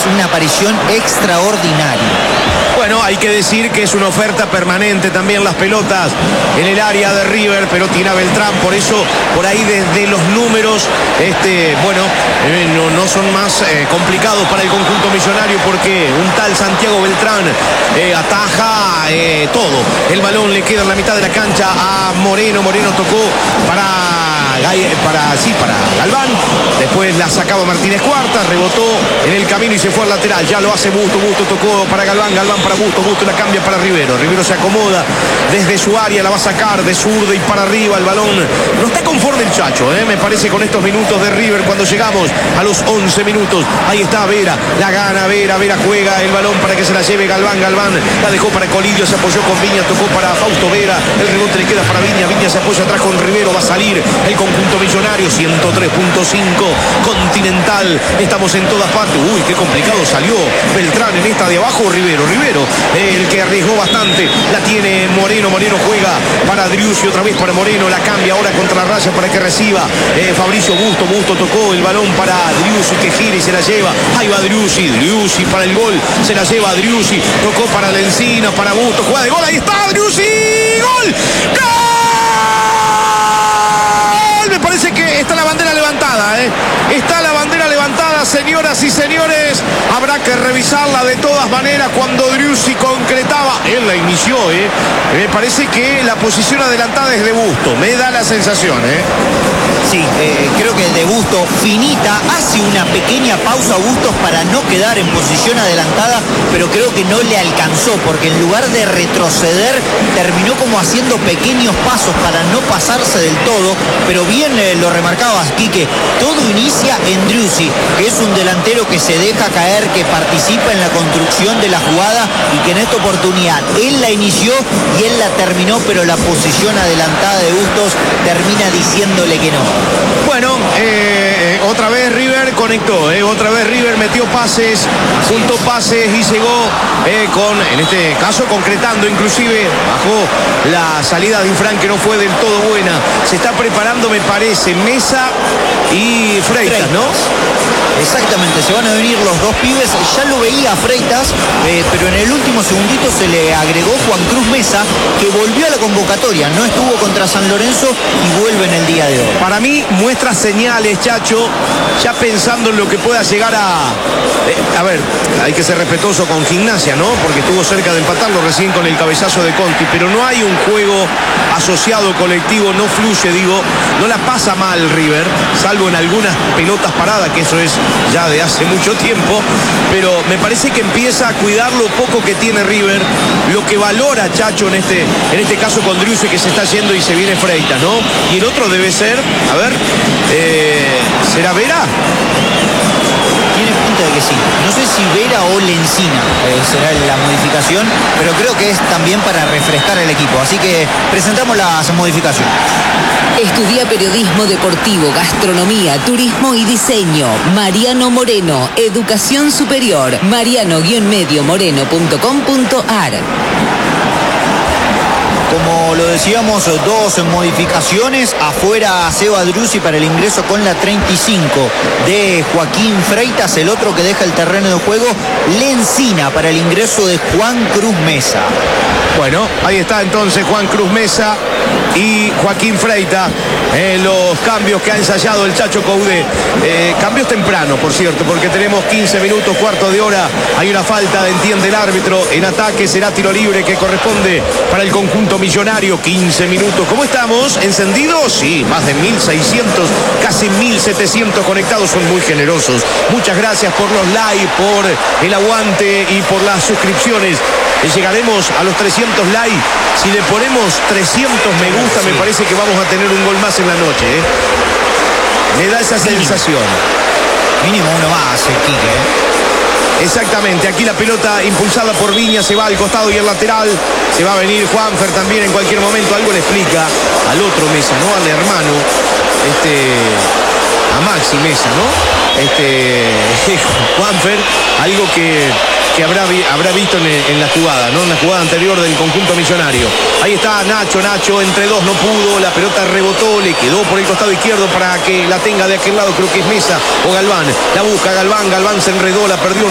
una aparición extraordinaria. Bueno, hay que decir que es una oferta permanente también las pelotas en el área de River, pero tiene a Beltrán, por eso por ahí desde los números, no son más complicados para el conjunto millonario, porque un tal Santiago Beltrán ataja todo. El balón le queda en la mitad de la cancha a Moreno. Moreno tocó para Galván. Después la sacaba Martínez Cuarta, rebotó en el camino y se fue al lateral. Ya lo hace Busto. Busto tocó para Galván. Galván para Busto. Busto la cambia para Rivero. Rivero se acomoda desde su área, la va a sacar de zurda y para arriba. El balón no está conforme el Chacho, me parece, con estos minutos de River cuando llegamos a los 11 minutos. Ahí está Vera, la gana Vera. Vera juega el balón para que se la lleve Galván. Galván la dejó para Colidio, se apoyó con Viña, tocó para Fausto Vera. El rebote le queda para Viña. Viña se apoya atrás con Rivero. Va a salir el conjunto millonario. 103.5 Continental. Estamos en todas partes. Uy, qué complicado salió Beltrán en esta de abajo. Rivero, el que arriesgó bastante. La tiene Moreno. Moreno juega para Driussi, otra vez para Moreno. La cambia ahora contra la raya para que reciba Fabricio Busto. Busto tocó el balón para Driussi, que gira y se la lleva. Ahí va Driussi. Driussi para el gol. Se la lleva Driussi. Tocó para Lencina, para Busto. Juega de gol. Ahí está Driussi. ¡Gol! ¡Gol! Me parece que está la bandera levantada, Está la bandera levantada, señoras y señores. Habrá que revisarla de todas maneras cuando Driussi concretaba. Él la inició, Me parece que la posición adelantada es de Busto. Me da la sensación, Sí, creo que el de Busto finita, hace una pequeña pausa a Bustos para no quedar en posición adelantada, pero creo que no le alcanzó, porque en lugar de retroceder, terminó como haciendo pequeños pasos para no pasarse del todo. Pero bien lo remarcabas, Quique, todo inicia en Driussi, que es un delantero que se deja caer, que participa en la construcción de la jugada y que en esta oportunidad él la inició y él la terminó, pero la posición adelantada de Bustos termina diciéndole que no. Bueno, otra vez River conectó, otra vez River metió pases, juntó pases y llegó en este caso concretando, inclusive bajó la salida de Infran, que no fue del todo buena. Se está preparando, me parece, Mesa y Freitas, ¿no? Exactamente, se van a venir los dos pibes. Ya lo veía Freitas, pero en el último segundito se le agregó Juan Cruz Mesa, que volvió a la convocatoria, no estuvo contra San Lorenzo y vuelve en el día de hoy. Para mí muestra señales, Chacho, ya pensando en lo que pueda llegar a ver, hay que ser respetuoso con Gimnasia, ¿no? Porque estuvo cerca de empatarlo recién con el cabezazo de Conti, pero no hay un juego asociado colectivo, no fluye, no la pasa mal River, salvo en algunas pelotas paradas, que eso es ya de hace mucho tiempo, pero me parece que empieza a cuidar lo poco que tiene River, lo que valora Chacho en este caso con Driussi, que se está yendo y se viene Freitas, ¿no? Y el otro debe ser, a ver, ¿será Vera? Tiene pinta de que sí. No sé si Vera o Lencina será la modificación, pero creo que es también para refrescar el equipo. Así que presentamos las modificaciones. Estudia periodismo deportivo, gastronomía, turismo y diseño. Mariano Moreno, educación superior. mariano-moreno.com.ar. Como lo decíamos, dos modificaciones. Afuera Seba Driussi para el ingreso con la 35 de Joaquín Freitas. El otro que deja el terreno de juego, Lencina, para el ingreso de Juan Cruz Mesa. Bueno, ahí está entonces Juan Cruz Mesa y Joaquín Freitas. Los cambios que ha ensayado el Chacho Coudet. Cambios temprano, por cierto, porque tenemos 15 minutos, cuarto de hora. Hay una falta, entiende el árbitro. En ataque será tiro libre que corresponde para el conjunto millonario. 15 minutos. ¿Cómo estamos? ¿Encendidos? Sí, más de 1.600, casi 1.700 conectados. Son muy generosos. Muchas gracias por los likes, por el aguante y por las suscripciones. Llegaremos a los 300 likes. Si le ponemos 300 me gusta, sí, me parece que vamos a tener un gol más en la noche. Me da esa sensación. Mínimo uno más, Quique. Exactamente, aquí la pelota impulsada por Viña se va al costado y el lateral. Se va a venir Juanfer también en cualquier momento. Algo le explica al otro Mesa, ¿no? Al hermano, a Maxi Mesa, ¿no? Juanfer, algo que habrá visto en la jugada, ¿no? En la jugada anterior del conjunto millonario. Ahí está Nacho, entre dos no pudo, la pelota rebotó, le quedó por el costado izquierdo para que la tenga de aquel lado, creo que es Mesa o Galván. La busca Galván se enredó, la perdió.